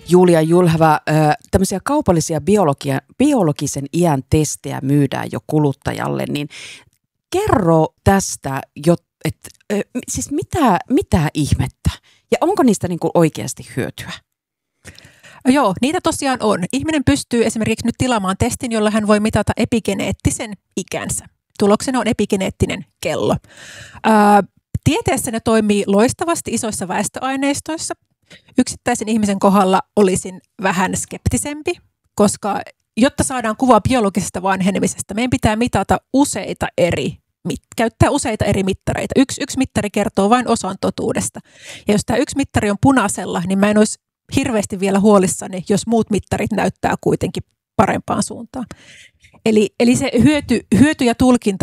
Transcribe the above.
Julia Julhava, tämmöisiä kaupallisia biologisen iän testejä myydään jo kuluttajalle, niin kerro tästä, että siis mitä ihmettä ja onko niistä niin kuin oikeasti hyötyä? Joo, niitä tosiaan on. Ihminen pystyy esimerkiksi nyt tilaamaan testin, jolla hän voi mitata epigeneettisen ikänsä. Tuloksena on epigeneettinen kello. Tieteessä ne toimii loistavasti isoissa väestöaineistoissa. Yksittäisen ihmisen kohdalla olisin vähän skeptisempi, koska jotta saadaan kuva biologisesta vanhenemisesta, meidän pitää mitata käyttää useita eri mittareita. Yksi mittari kertoo vain osan totuudesta. Ja jos tämä yksi mittari on punaisella, niin mä en olisi hirveästi vielä huolissani, jos muut mittarit näyttää kuitenkin parempaan suuntaan. Eli se hyöty ja tulkinta